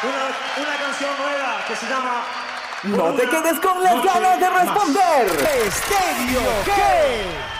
una canción nueva que se llama... No te quedes con las ganas de responder. Estéreo ¿Qué?